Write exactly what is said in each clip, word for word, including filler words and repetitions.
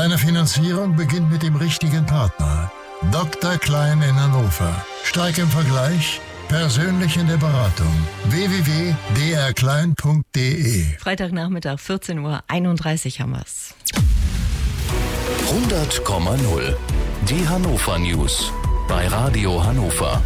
Deine Finanzierung beginnt mit dem richtigen Partner. Doktor Klein in Hannover. Stark im Vergleich, persönlich in der Beratung. w w w punkt d r klein punkt d e. Freitagnachmittag, vierzehn Uhr einunddreißig haben wir's. hundert Komma null. Die Hannover News bei Radio Hannover.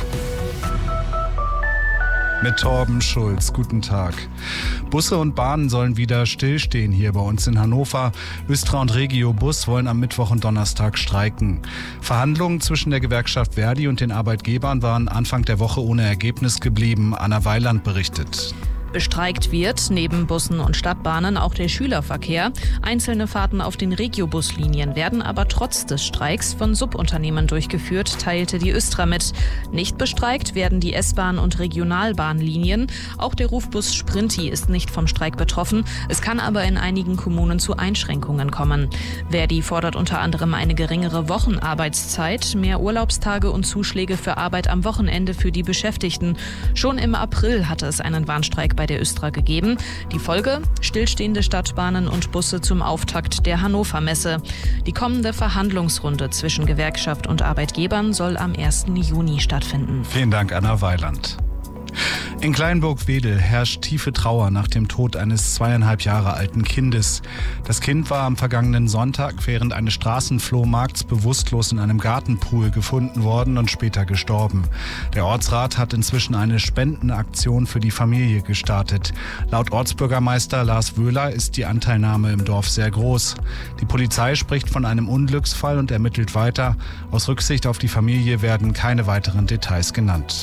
Mit Torben Schulz. Guten Tag. Busse und Bahnen sollen wieder stillstehen hier bei uns in Hannover. Östra und Regio Bus wollen am Mittwoch und Donnerstag streiken. Verhandlungen zwischen der Gewerkschaft Verdi und den Arbeitgebern waren Anfang der Woche ohne Ergebnis geblieben. Anna Weiland berichtet. Bestreikt wird neben Bussen und Stadtbahnen auch der Schülerverkehr. Einzelne Fahrten auf den Regiobuslinien werden aber trotz des Streiks von Subunternehmen durchgeführt, teilte die Östra mit. Nicht bestreikt werden die S-Bahn- und Regionalbahnlinien. Auch der Rufbus Sprinti ist nicht vom Streik betroffen. Es kann aber in einigen Kommunen zu Einschränkungen kommen. Verdi fordert unter anderem eine geringere Wochenarbeitszeit, mehr Urlaubstage und Zuschläge für Arbeit am Wochenende für die Beschäftigten. Schon im April hatte es einen Warnstreik bei der Östra gegeben. Die Folge? Stillstehende Stadtbahnen und Busse zum Auftakt der Hannover Messe. Die kommende Verhandlungsrunde zwischen Gewerkschaft und Arbeitgebern soll am ersten Juni stattfinden. Vielen Dank, Anna Weiland. In Kleinburg-Wedel herrscht tiefe Trauer nach dem Tod eines zweieinhalb Jahre alten Kindes. Das Kind war am vergangenen Sonntag während eines Straßenflohmarkts bewusstlos in einem Gartenpool gefunden worden und später gestorben. Der Ortsrat hat inzwischen eine Spendenaktion für die Familie gestartet. Laut Ortsbürgermeister Lars Wöhler ist die Anteilnahme im Dorf sehr groß. Die Polizei spricht von einem Unglücksfall und ermittelt weiter. Aus Rücksicht auf die Familie werden keine weiteren Details genannt.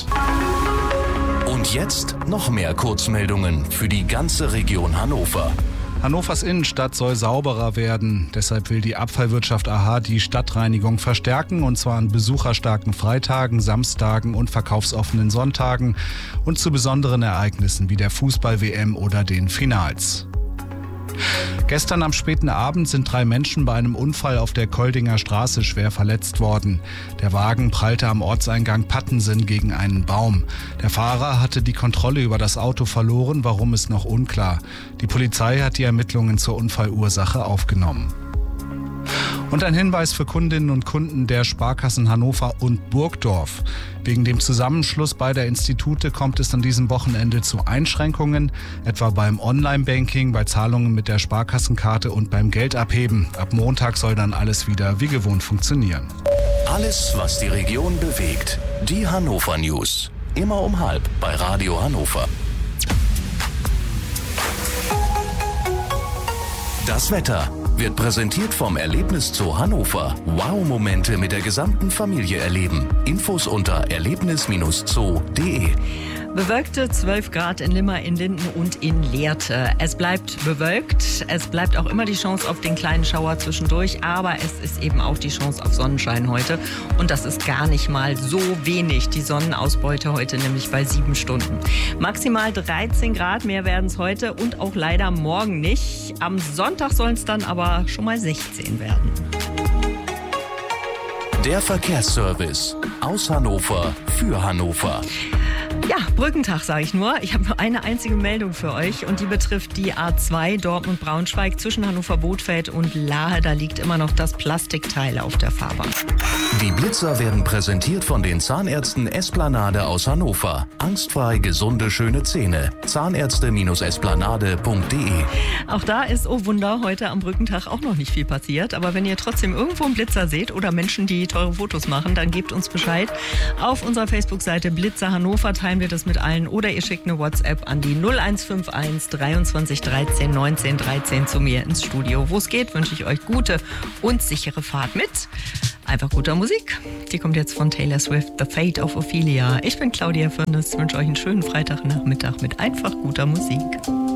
Und jetzt noch mehr Kurzmeldungen für die ganze Region Hannover. Hannovers Innenstadt soll sauberer werden. Deshalb will die Abfallwirtschaft A H die Stadtreinigung verstärken, und zwar an besucherstarken Freitagen, Samstagen und verkaufsoffenen Sonntagen und zu besonderen Ereignissen wie der Fußball-W M oder den Finals. Gestern am späten Abend sind drei Menschen bei einem Unfall auf der Koldinger Straße schwer verletzt worden. Der Wagen prallte am Ortseingang Pattensen gegen einen Baum. Der Fahrer hatte die Kontrolle über das Auto verloren, warum ist noch unklar. Die Polizei hat die Ermittlungen zur Unfallursache aufgenommen. Und ein Hinweis für Kundinnen und Kunden der Sparkassen Hannover und Burgdorf. Wegen dem Zusammenschluss beider Institute kommt es an diesem Wochenende zu Einschränkungen, etwa beim Online-Banking, bei Zahlungen mit der Sparkassenkarte und beim Geldabheben. Ab Montag soll dann alles wieder wie gewohnt funktionieren. Alles, was die Region bewegt. Die Hannover News. Immer um halb bei Radio Hannover. Das Wetter wird präsentiert vom Erlebniszoo Hannover. Wow-Momente mit der gesamten Familie erleben. Infos unter erlebnis Zoo punkt de. Bewölkte zwölf Grad in Limmer, in Linden und in Lehrte. Es bleibt bewölkt. Es bleibt auch immer die Chance auf den kleinen Schauer zwischendurch. Aber es ist eben auch die Chance auf Sonnenschein heute. Und das ist gar nicht mal so wenig. Die Sonnenausbeute heute nämlich bei sieben Stunden. Maximal dreizehn Grad, mehr werden es heute und auch leider morgen nicht. Am Sonntag sollen es dann aber schon mal sechzehn werden. Der Verkehrsservice aus Hannover für Hannover. Ja, Brückentag sage ich nur. Ich habe nur eine einzige Meldung für euch und die betrifft die A zwei Dortmund-Braunschweig zwischen Hannover-Bothfeld und Lahe. Da liegt immer noch das Plastikteil auf der Fahrbahn. Die Blitzer werden präsentiert von den Zahnärzten Esplanade aus Hannover. Angstfrei gesunde, schöne Zähne. Zahnärzte Esplanade punkt de. Auch da ist, oh Wunder, heute am Brückentag auch noch nicht viel passiert. Aber wenn ihr trotzdem irgendwo einen Blitzer seht oder Menschen, die teure Fotos machen, dann gebt uns Bescheid. Auf unserer Facebook-Seite Blitzer Hannover teilen wir das mit allen oder ihr schickt eine WhatsApp an die null eins fünf eins dreiundzwanzig dreizehn neunzehn dreizehn zu mir ins Studio. Wo es geht, wünsche ich euch gute und sichere Fahrt mit einfach guter Musik. Die kommt jetzt von Taylor Swift, The Fate of Ophelia. Ich bin Claudia Fürnes, wünsche euch einen schönen Freitagnachmittag mit einfach guter Musik.